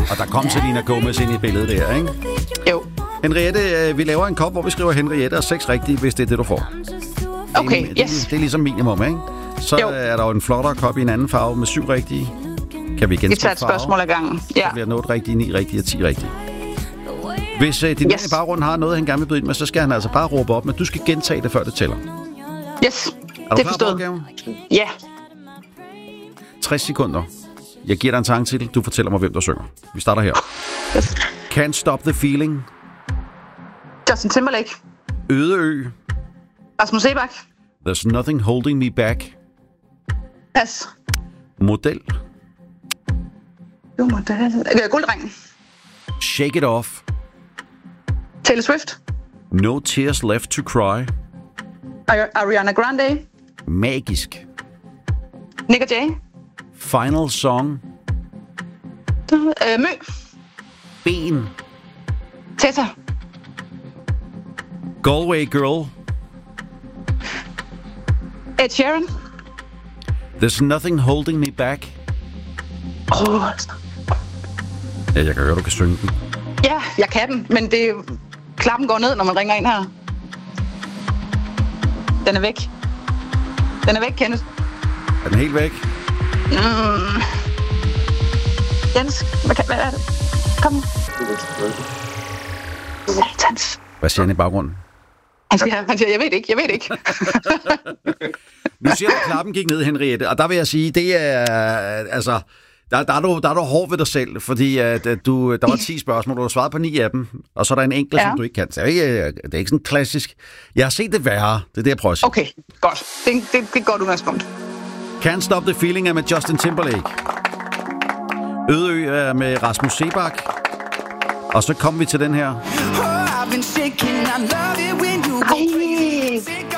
Og der kom Selena Gomez ind i billedet der, ikke? Jo. Henriette, vi laver en kop, hvor vi skriver Henriette og 6 rigtige, hvis det er det, du får. Okay, yes. Det er ligesom minimum, ikke? Så er der jo en flottere kop i en anden farve med 7 rigtige. Kan vi Vi tager et spørgsmål ad gangen. Ja. Så bliver 8 rigtige, 9 rigtige og 10 rigtige. Hvis din mand i baggrunden har noget, han gerne vil byde ind med, så skal han altså bare råbe op, men du skal gentage det, før det tæller. Yes, er det er forstået. Ja. 60 sekunder. Jeg giver dig en sangtitel. Du fortæller mig, hvem der synger. Vi starter her. Yes. Can't Stop the Feeling. Justin Timberlake. Øde Ø. Rasmus Sebak. There's Nothing Holding Me Back. Pas. Model. Gulddrengen. Shake It Off. Taylor Swift. No Tears Left to Cry. Ariana Grande. Magisk. Nick og Jay. Final Song. Mø. Ben. Tessa. Galway Girl. Ed Sheeran. There's Nothing Holding Me Back. Ja, jeg kan høre, du kan synge den. Ja, jeg kan den, men klappen går ned, når man ringer ind her. Den er væk. Den er væk, Kenneth. Er den helt væk? Jens, hvad er det? Kom. Satans. Hvad siger han i baggrunden? Han siger, jeg ved ikke. Nu siger du, at klappen gik ned, Henriette, og der vil jeg sige, det er, altså, der er du hård ved dig selv, fordi der var 10 spørgsmål, du har svaret på 9 af dem, og så er der en enkelt, som du ikke kan. Så det er ikke sådan klassisk. Jeg har set det værre, det er det, jeg prøver at sige. Okay, godt. Det er godt udgangspunkt. Can't Stop the Feeling er med Justin Timberlake. Øde Ø er med Rasmus Sebak. Og så kommer vi til den her. Ej.